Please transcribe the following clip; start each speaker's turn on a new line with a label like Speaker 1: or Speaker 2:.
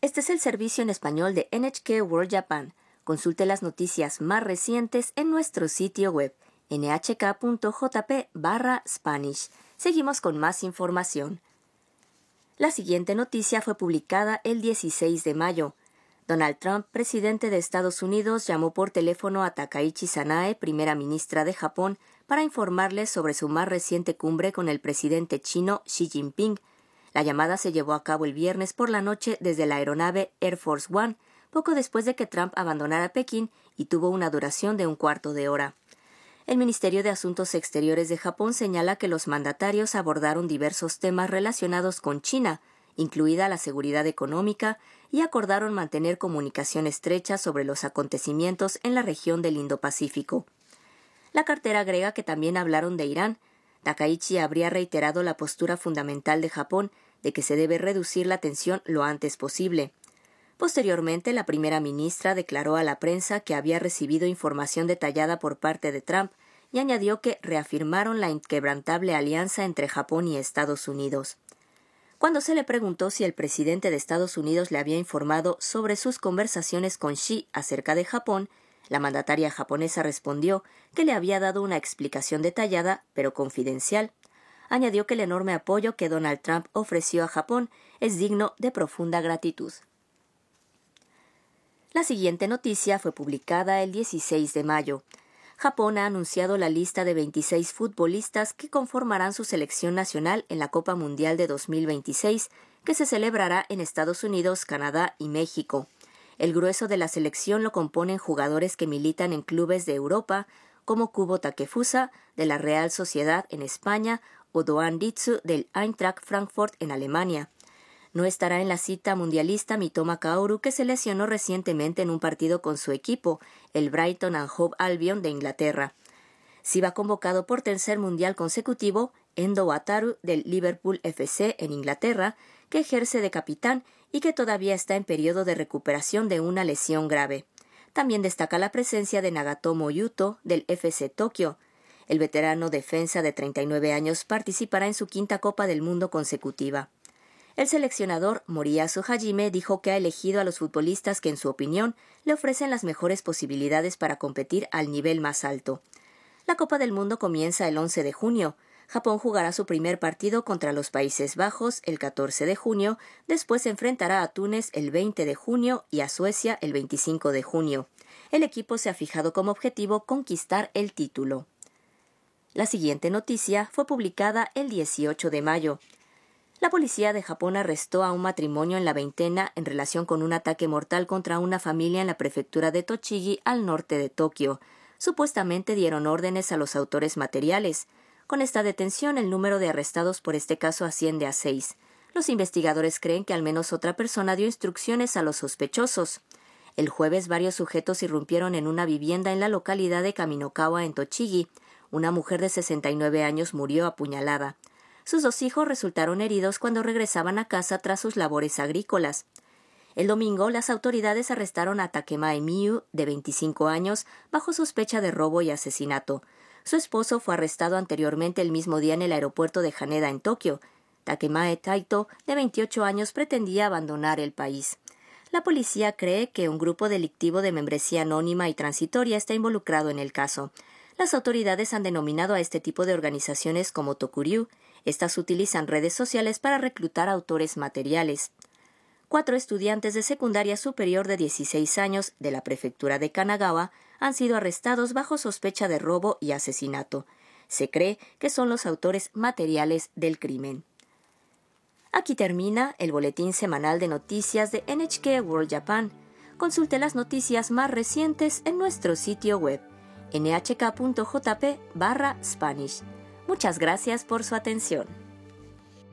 Speaker 1: Este es el servicio en español de NHK World Japan. Consulte las noticias más recientes en nuestro sitio web nhk.jp/Spanish. Seguimos con más información. La siguiente noticia fue publicada el 16 de mayo. Donald Trump, presidente de Estados Unidos, llamó por teléfono a Takaichi Sanae, primera ministra de Japón, para informarle sobre su más reciente cumbre con el presidente chino Xi Jinping. La llamada se llevó a cabo el viernes por la noche desde la aeronave Air Force One, poco después de que Trump abandonara Pekín, y tuvo una duración de un cuarto de hora. El Ministerio de Asuntos Exteriores de Japón señala que los mandatarios abordaron diversos temas relacionados con China, incluida la seguridad económica, y acordaron mantener comunicación estrecha sobre los acontecimientos en la región del Indo-Pacífico. La cartera agrega que también hablaron de Irán. Takaichi habría reiterado la postura fundamental de Japón de que se debe reducir la tensión lo antes posible. Posteriormente, la primera ministra declaró a la prensa que había recibido información detallada por parte de Trump y añadió que reafirmaron la inquebrantable alianza entre Japón y Estados Unidos. Cuando se le preguntó si el presidente de Estados Unidos le había informado sobre sus conversaciones con Xi acerca de Japón, la mandataria japonesa respondió que le había dado una explicación detallada, pero confidencial. Añadió que el enorme apoyo que Donald Trump ofreció a Japón es digno de profunda gratitud. La siguiente noticia fue publicada el 16 de mayo. Japón ha anunciado la lista de 26 futbolistas que conformarán su selección nacional en la Copa Mundial de 2026, que se celebrará en Estados Unidos, Canadá y México. El grueso de la selección lo componen jugadores que militan en clubes de Europa, como Kubo Takefusa, de la Real Sociedad en España, o Doan Ritsu, del Eintracht Frankfurt en Alemania. No estará en la cita mundialista Mitoma Kaoru, que se lesionó recientemente en un partido con su equipo, el Brighton and Hove Albion de Inglaterra. Sí va convocado por tercer mundial consecutivo Endo Wataru del Liverpool FC en Inglaterra, que ejerce de capitán y que todavía está en periodo de recuperación de una lesión grave. También destaca la presencia de Nagatomo Yuto del FC Tokio. El veterano defensa de 39 años participará en su quinta Copa del Mundo consecutiva. El seleccionador Moriyasu Hajime dijo que ha elegido a los futbolistas que, en su opinión, le ofrecen las mejores posibilidades para competir al nivel más alto. La Copa del Mundo comienza el 11 de junio. Japón jugará su primer partido contra los Países Bajos el 14 de junio, después se enfrentará a Túnez el 20 de junio y a Suecia el 25 de junio. El equipo se ha fijado como objetivo conquistar el título. La siguiente noticia fue publicada el 18 de mayo. La policía de Japón arrestó a un matrimonio en la veintena en relación con un ataque mortal contra una familia en la prefectura de Tochigi, al norte de Tokio. Supuestamente dieron órdenes a los autores materiales. Con esta detención, el número de arrestados por este caso asciende a 6. Los investigadores creen que al menos otra persona dio instrucciones a los sospechosos. El jueves, varios sujetos irrumpieron en una vivienda en la localidad de Kaminokawa, en Tochigi. Una mujer de 69 años murió apuñalada. Sus 2 hijos resultaron heridos cuando regresaban a casa tras sus labores agrícolas. El domingo, las autoridades arrestaron a Takemae Miyu, de 25 años, bajo sospecha de robo y asesinato. Su esposo fue arrestado anteriormente el mismo día en el aeropuerto de Haneda, en Tokio. Takemae Taito, de 28 años, pretendía abandonar el país. La policía cree que un grupo delictivo de membresía anónima y transitoria está involucrado en el caso. Las autoridades han denominado a este tipo de organizaciones como Tokuryu. Estas utilizan redes sociales para reclutar autores materiales. 4 estudiantes de secundaria superior de 16 años de la prefectura de Kanagawa han sido arrestados bajo sospecha de robo y asesinato. Se cree que son los autores materiales del crimen. Aquí termina el boletín semanal de noticias de NHK World Japan. Consulte las noticias más recientes en nuestro sitio web nhk.jp/Spanish. Muchas gracias por su atención.